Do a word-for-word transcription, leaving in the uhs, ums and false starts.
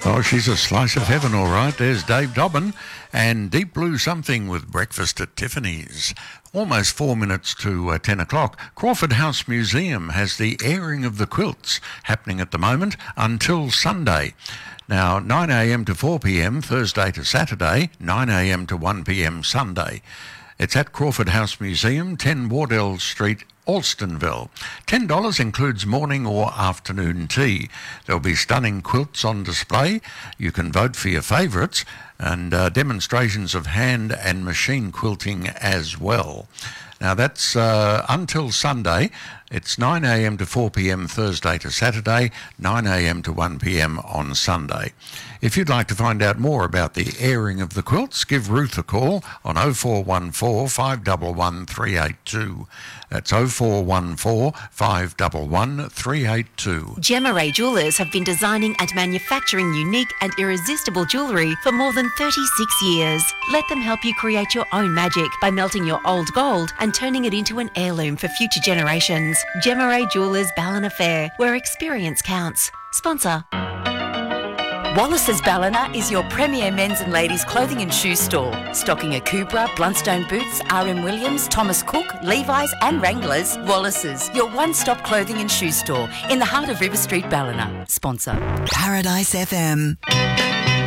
Oh, she's a slice of heaven, all right. There's Dave Dobbin and Deep Blue Something with Breakfast at Tiffany's. Almost four minutes to uh, ten o'clock. Crawford House Museum has the airing of the quilts happening at the moment until Sunday. Now, nine a.m. to four p.m. Thursday to Saturday, nine a.m. to one p.m. Sunday. It's at Crawford House Museum, ten Wardell Street, Alstonville. ten dollars includes morning or afternoon tea. There'll be stunning quilts on display. You can vote for your favourites and uh, demonstrations of hand and machine quilting as well. Now that's uh, until Sunday. It's nine a.m. to four p.m. Thursday to Saturday, nine a.m. to one p.m. on Sunday. If you'd like to find out more about the airing of the quilts, give Ruth a call on oh four one four, five one one, three eight two. That's oh four one four, five one one, three eight two. Gemma Ray Jewellers have been designing and manufacturing unique and irresistible jewellery for more than thirty-six years. Let them help you create your own magic by melting your old gold and turning it into an heirloom for future generations. Gemma Ray Jewellers Ballina Fair, where experience counts. Sponsor. Wallace's Ballina is your premier men's and ladies' clothing and shoe store, stocking a Kubra, Blundstone boots, R M Williams, Thomas Cook, Levi's and Wranglers. Wallace's, your one-stop clothing and shoe store in the heart of River Street, Ballina. Sponsor. Paradise F M.